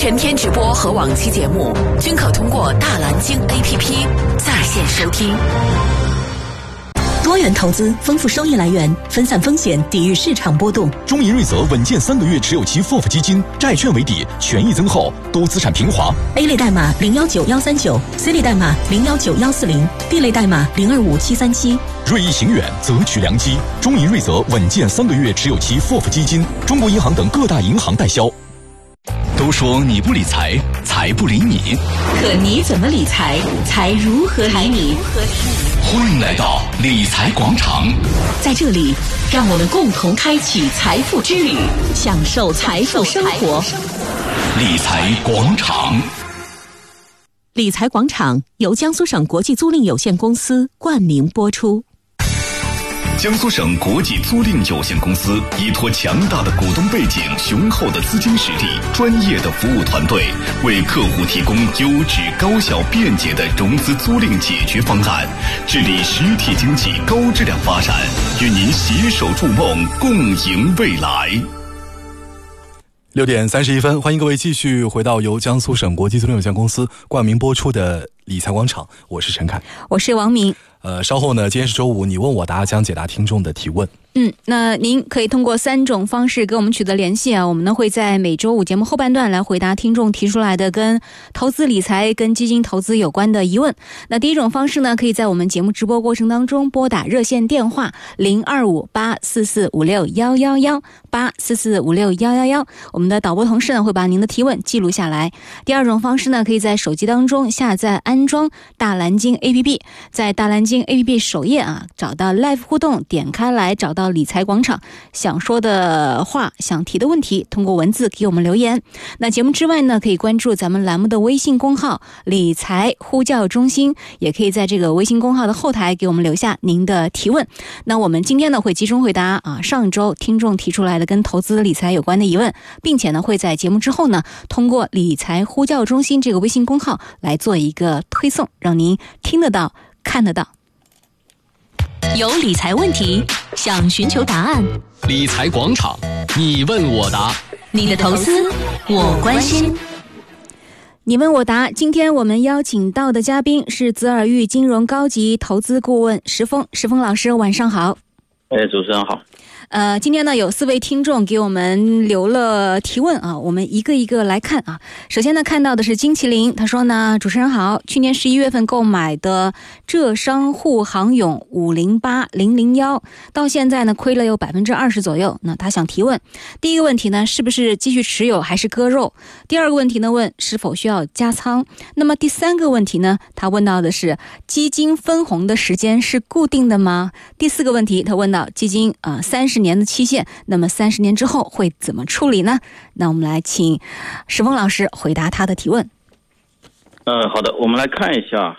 全天直播和往期节目均可通过大蓝鲸 APP 在线收听。多元投资，丰富收益来源，分散风险，抵御市场波动。 中银瑞泽稳健3个月持有期 FOF 基金，债券为底，权益增厚，多资产平滑。 A 类代码019139，C 类代码019140，D 类代码025737。 锐意行远，择取良机。中银瑞泽稳健3个月持有期 FOF 基金，中国银行等各大银行代销。都说你不理财，财不理你。 可你怎么理财，财如何理你？ 欢迎来到理财广场， 在这里，让我们共同开启财富之旅，享受财富生活。 理财广场， 理财广场由江苏省国际租赁有限公司冠名播出。 江苏省国际租赁有限公司依托强大的股东背景、雄厚的资金实力、专业的服务团队，为客户提供优质、高效、便捷的融资租赁解决方案，致力实体经济高质量发展，与您携手筑梦，共赢未来。 6点31分，欢迎各位继续回到由江苏省国际租赁有限公司冠名播出的理财广场，我是陈凯， 我是王明。 稍后呢，今天是周五，你问我答将解答听众的提问。 那您可以通过3种方式跟我们取得联系啊。我们呢会在每周五节目后半段来回答听众提出来的跟投资理财、跟基金投资有关的疑问。那第一种方式呢，可以在我们节目直播过程当中拨打热线电话0258445611，8445611，我们的导播同事呢会把您的提问记录下来。第二种方式呢，可以在手机当中下载安装大蓝鲸 APP， 在大蓝鲸 APP 首页啊找到 Live 互动，点开来找到理财广场，想说的话、想提的问题，通过文字给我们留言。那节目之外呢，可以关注咱们栏目的微信公号理财呼叫中心，也可以在这个微信公号的后台给我们留下您的提问。那我们今天呢会集中回答上周听众提出来的跟投资理财有关的疑问，并且呢会在节目之后呢通过理财呼叫中心这个微信公号来做一个推送，让您听得到看得到。 有理财问题想寻求答案， 理财广场，你问我答， 你的投资我关心。 你问我答，今天我们邀请到的嘉宾是泽尔玉金融高级投资顾问石峰老师，晚上好。 主持人好。 今天呢有4位听众给我们留了提问啊，我们一个一个来看啊。首先呢看到的是金麒麟，他说呢，主持人好，去年11月份购买的浙商沪杭甬508001，到现在呢亏了有 20% 左右。那他想提问，第一个问题呢，是不是继续持有还是割肉？第二个问题呢，问是否需要加仓？那么第三个问题呢，他问到的是基金分红的时间是固定的吗？第四个问题他问到基金30年的期限，那么30年之后会怎么处理呢？那我们来请石峰老师回答他的提问。 好的，我们来看一下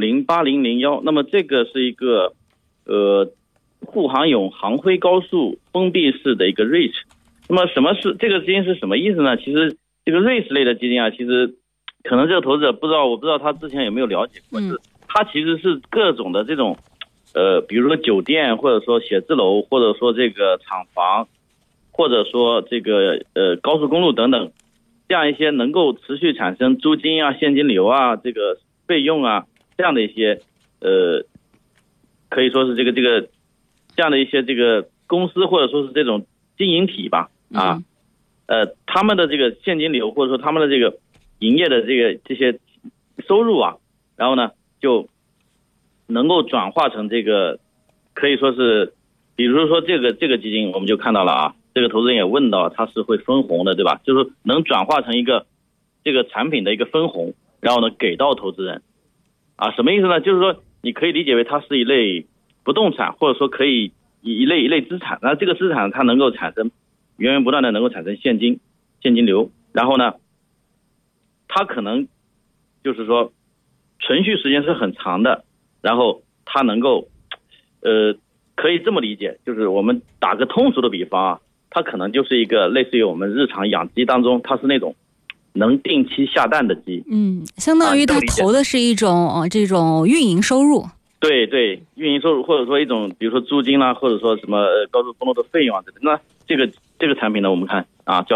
508001，那么这个是一个沪杭甬杭徽高速封闭式的一个 REIT。 那么什么是这个基金是什么意思呢？其实这个 REIT 类的基金啊，其实可能这个投资者我不知道他之前有没有了解过，是它其实是各种的这种比如说酒店，或者说写字楼，或者说这个厂房，或者说这个高速公路等等，这样一些能够持续产生租金啊、现金流啊、这个费用啊这样的一些可以说是这样的一些这个公司，或者说是这种经营体吧他们的这个现金流，或者说他们的这个营业的这些收入啊，然后呢就能够转化成这个，可以说是，比如说这个基金，我们就看到了啊，这个投资人也问到，它是会分红的，对吧？就是能转化成一个这个产品的一个分红，然后呢给到投资人什么意思呢？就是说你可以理解为它是一类不动产，或者说可以一类资产，那这个资产它能够产生源源不断的能够产生现金流，然后呢它可能就是说存续时间是很长的，然后它能够可以这么理解，就是我们打个通俗的比方它可能就是一个类似于我们日常养鸡当中，它是那种能定期下蛋的鸡， 相当于它投的是一种这种运营收入。 对，运营收入，或者说一种比如说租金啦，或者说什么高速公路的费用啊，那这个产品呢，我们看